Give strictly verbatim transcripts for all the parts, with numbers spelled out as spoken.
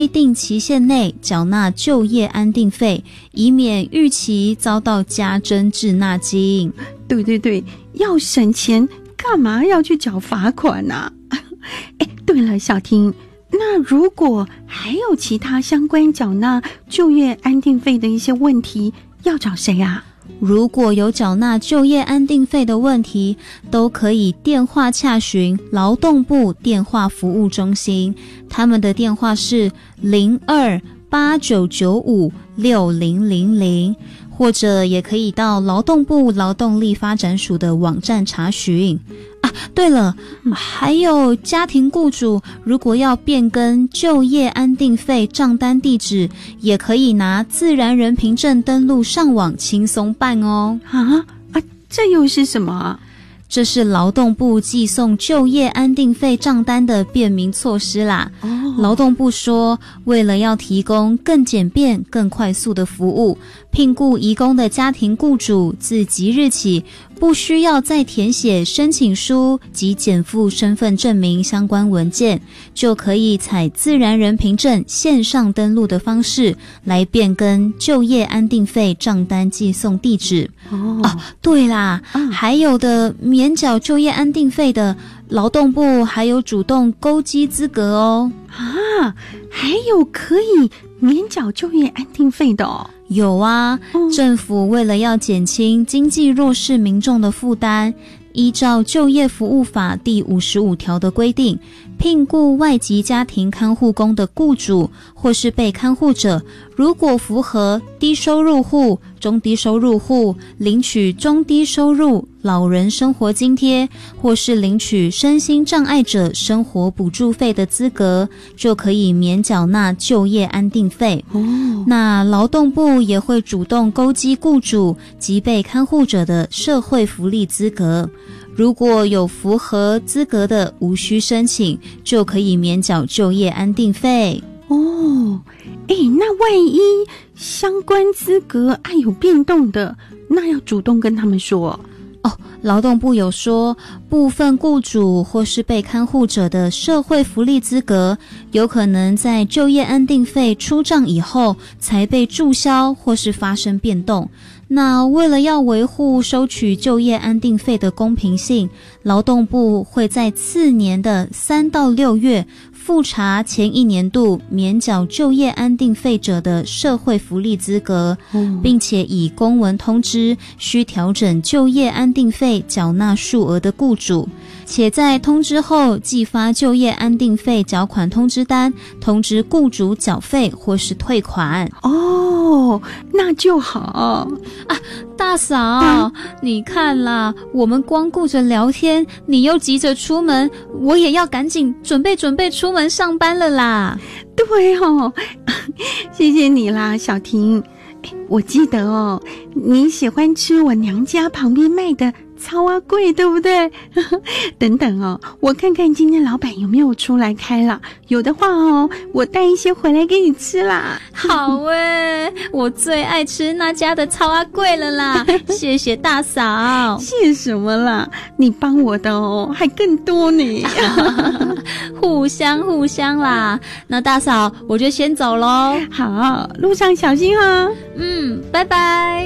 定期限内缴纳就业安定费，以免逾期遭到加征滞纳金。 对对对，要省钱干嘛要去缴罚款啊？哎，对了，小婷，那如果还有其他相关缴纳就业安定费的一些问题，要找谁啊？ 如果有缴纳就业安定费的问题，都可以电话洽询劳动部电话服务中心，他们的电话是零二八九九五六零零零，或者也可以到劳动部劳动力发展署的网站查询。啊，对了，还有家庭雇主如果要变更就业安定费账单地址，也可以拿自然人凭证登录上网轻松办哦。 啊啊，这又是什么啊？ 这是劳动部寄送就业安定费账单的便民措施啦。哦，劳动部说，为了要提供更简便、更快速的服务，聘雇移工的家庭雇主自即日起，不需要再填写申请书及减负身份证明相关文件，就可以采自然人凭证线上登录的方式来变更就业安定费账单寄送地址。哦，啊，对啦，嗯，还有的免缴就业安定费的，劳动部还有主动勾稽资格哦。 啊，还有可以免缴就业安定费的哦？ 有啊，嗯，政府为了要减轻经济弱势民众的负担，依照就业服务法第五十五条的规定，聘雇外籍家庭看护工的雇主或是被看护者，如果符合低收入户、中低收入户领取中低收入老人生活津贴，或是领取身心障碍者生活补助费的资格，就可以免缴纳就业安定费。哦，那劳动部也会主动勾稽雇主及被看护者的社会福利资格，如果有符合资格的，无需申请，就可以免缴就业安定费。 哦，哎，那万一相关资格爱有变动的，那要主动跟他们说。 哦，劳动部有说，部分雇主或是被看护者的社会福利资格，有可能在就业安定费出账以后才被注销或是发生变动。那为了要维护收取就业安定费的公平性，劳动部会在次年的三到六月复查前一年度免缴就业安定费者的社会福利资格，嗯，并且以公文通知需调整就业安定费缴纳数额的雇主，且在通知后寄发就业安定费缴款通知单，通知雇主缴费或是退款。 哦，那就好啊，大嫂，嗯，你看啦，我们光顾着聊天，你又急着出门，我也要赶紧准备准备出门上班了啦。 对哦，谢谢你啦，小婷。我记得哦，你喜欢吃我娘家旁边卖的草仔粿，对不对？等等哦，我看看今天老板有没有出来开了，有的话哦，我带一些回来给你吃啦。 好耶，我最爱吃那家的草仔粿了啦。谢谢大嫂。 谢什么啦，你帮我的哦还更多呢。 互相互相啦。那大嫂，我就先走咯。 好，路上小心哈。 嗯，拜拜。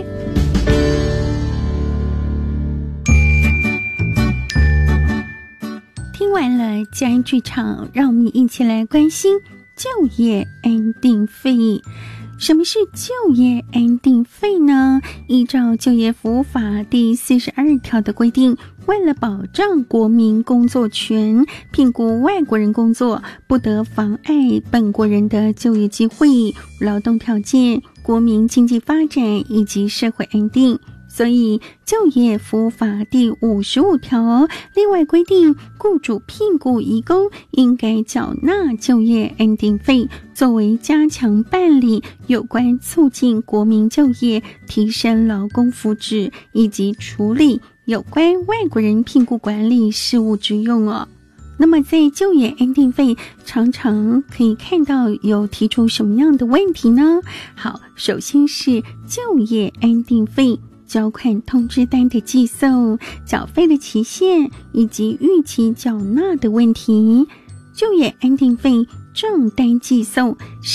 听完了佳音剧场，让我们一起来关心就业安定费。什么是就业安定费呢？依照就业服务法第四十二条的规定，为了保障国民工作权，聘雇外国人工作不得妨碍本国人的就业机会、劳动条件、国民经济发展以及社会安定。所以就业服务法第五十五条另外规定，雇主聘雇移工应该缴纳就业安定费，作为加强办理有关促进国民就业、提升劳工福祉以及处理有关外国人聘雇管理事务之用哦。那么在就业安定费常常可以看到有提出什么样的问题呢？好，首先是就业安定费缴款通知单的寄送、缴费的期限以及逾期缴纳的问题。就业安定费重单寄送，